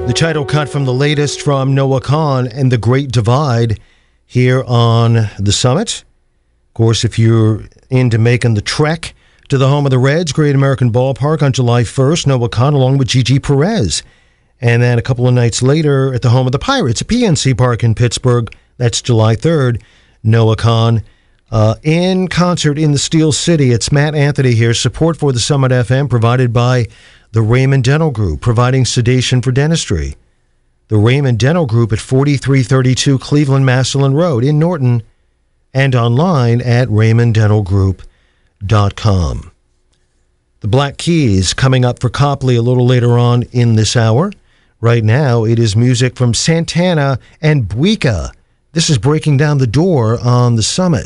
The title cut from the latest from Noah Kahan and The Great Divide here on the Summit. Of course, if you're into making the trek to the home of the Reds, Great American Ballpark on July 1st, Noah Kahan along with Gigi Perez. And then a couple of nights later at the home of the Pirates at PNC Park in Pittsburgh, that's July 3rd, Noah Kahan. In concert in the Steel City, it's Matt Anthony here. Support for the Summit FM provided by the Raymond Dental Group, providing sedation for dentistry. The Raymond Dental Group at 4332 Cleveland Massillon Road in Norton and online at raymonddentalgroup.com. The Black Keys coming up for Copley a little later on in this hour. Right now, it is music from Santana and Buika. This is Breaking Down the Door on the Summit.